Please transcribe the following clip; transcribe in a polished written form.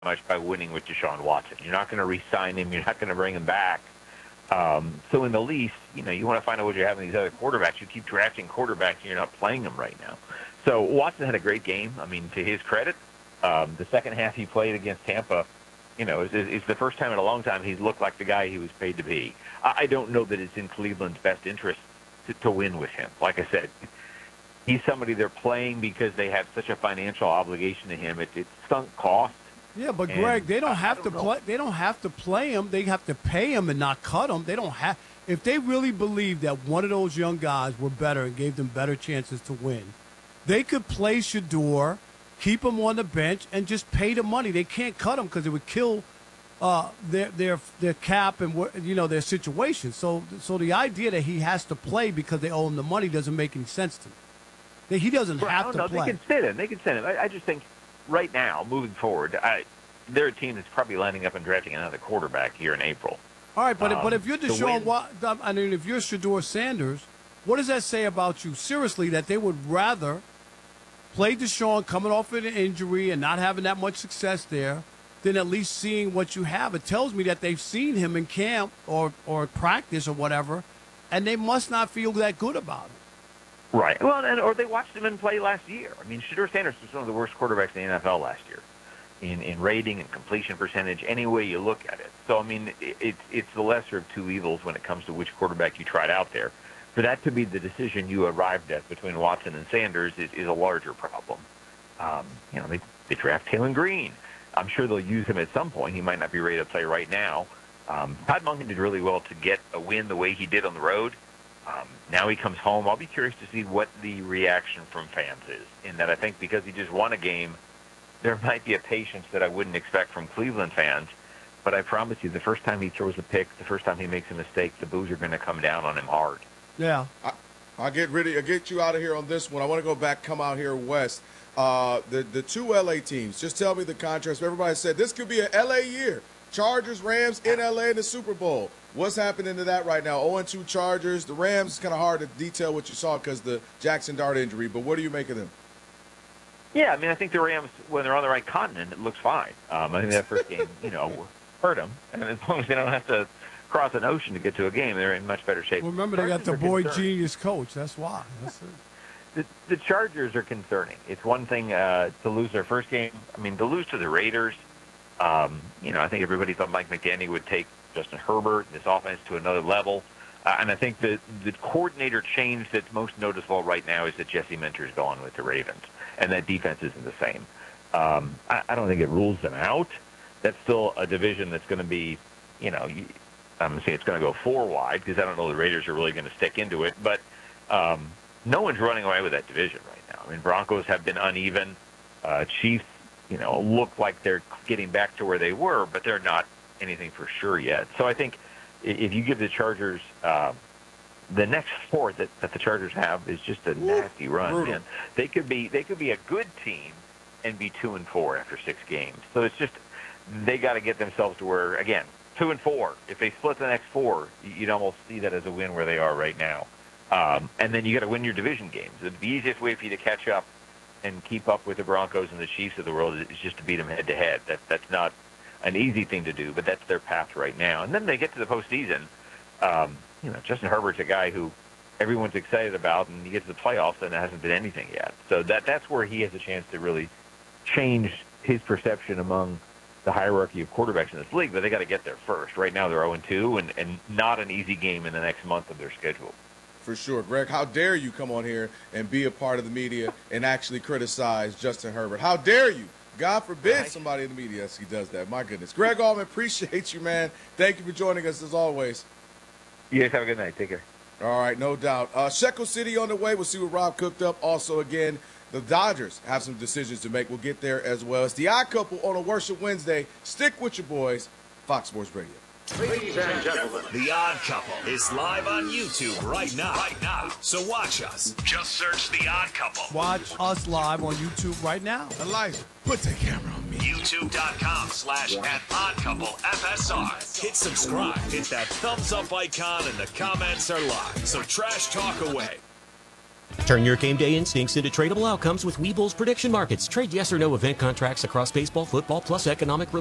much by winning with Deshaun Watson. You're not going to re-sign him. You're not going to bring him back. So in the least, you want to find out what you have in these other quarterbacks. You keep drafting quarterbacks, and you're not playing them right now. So Watson had a great game. I mean, to his credit, the second half he played against Tampa, it's the first time in a long time he's looked like the guy he was paid to be. I don't know that it's in Cleveland's best interest to win with him. Like I said, he's somebody they're playing because they have such a financial obligation to him. It's sunk cost. Yeah, but Greg, they don't have to play. They don't have to play him. They have to pay him and not cut him. They don't have. If they really believe that one of those young guys were better and gave them better chances to win, they could play Shedeur, keep him on the bench, and just pay the money. They can't cut him because it would kill their cap and their situation. So the idea that he has to play because they owe him the money doesn't make any sense to me. He doesn't have to play. They can sit him. I just think right now, moving forward, they're a team that's probably lining up and drafting another quarterback here in April. All right, but if you're Deshaun, if you're Shedeur Sanders, what does that say about you? Seriously, that they would rather play Deshaun coming off of an injury and not having that much success there than at least seeing what you have. It tells me that they've seen him in camp or practice or whatever, and they must not feel that good about him. Right. Well, or they watched him in play last year. I mean, Shedeur Sanders was one of the worst quarterbacks in the NFL last year in rating and completion percentage, any way you look at it. So, I mean, it's the lesser of two evils when it comes to which quarterback you tried out there. For that to be the decision you arrived at between Watson and Sanders is a larger problem. They draft Taylor Green. I'm sure they'll use him at some point. He might not be ready to play right now. Todd Monken did really well to get a win the way he did on the road. Now he comes home. I'll be curious to see what the reaction from fans is. In that I think because he just won a game, there might be a patience that I wouldn't expect from Cleveland fans. But I promise you, the first time he throws a pick, the first time he makes a mistake, the boos are going to come down on him hard. Yeah. I'll get you out of here on this one. I want to go back, come out here west. The two L.A. teams, just tell me the contrast. Everybody said this could be an L.A. year. Chargers, Rams in L.A. in the Super Bowl. What's happening to that right now? 0-2 Chargers. The Rams, it's kind of hard to detail what you saw because the Jackson Dart injury, but what do you make of them? Yeah, I mean, I think the Rams, when they're on the right continent, it looks fine. I think that first game, hurt them. And as long as they don't have to cross an ocean to get to a game, they're in much better shape. Well, remember, they got the boy genius coach. That's why. That's it. The Chargers are concerning. It's one thing to lose their first game. I mean, to lose to the Raiders, I think everybody thought Mike McDaniel would take Justin Herbert, this offense, to another level. And I think the coordinator change that's most noticeable right now is that Jesse Minter's gone with the Ravens, and that defense isn't the same. I don't think it rules them out. That's still a division that's going to be, I'm going to say it's going to go four wide because I don't know the Raiders are really going to stick into it. But no one's running away with that division right now. I mean, Broncos have been uneven. Chiefs, look like they're getting back to where they were, but they're not anything for sure yet. So I think if you give the Chargers the next four that the Chargers have is just a nasty run, man. They could be a good team and be 2-4 after 6 games. So it's just they got to get themselves to where, again, 2-4. If they split the next 4, you'd almost see that as a win where they are right now. And then you got to win your division games. The easiest way for you to catch up and keep up with the Broncos and the Chiefs of the world is just to beat them head to head. That's not an easy thing to do, but that's their path right now. And then they get to the postseason. Justin Herbert's a guy who everyone's excited about, and he gets to the playoffs, and it hasn't been anything yet. So that's where he has a chance to really change his perception among the hierarchy of quarterbacks in this league. But they got to get there first. Right now, they're 0-2, and not an easy game in the next month of their schedule. For sure. Greg, how dare you come on here and be a part of the media and actually criticize Justin Herbert? How dare you? God forbid somebody in the media he does that. My goodness. Greg Allman, appreciate you, man. Thank you for joining us as always. You guys have a good night. Take care. All right, no doubt. Shekel City on the way. We'll see what Rob cooked up. Also, again, the Dodgers have some decisions to make. We'll get there as well. It's the Odd Couple on a Worship Wednesday. Stick with your boys, Fox Sports Radio. Ladies and gentlemen, The Odd Couple is live on YouTube right now. So watch us. Just search The Odd Couple. Watch us live on YouTube right now. Elijah, put the camera on me. YouTube.com/@oddcouplefsr. Hit subscribe. Hit that thumbs up icon and the comments are live. So trash talk away. Turn your game day instincts into tradable outcomes with Webull's prediction markets. Trade yes or no event contracts across baseball, football, plus economic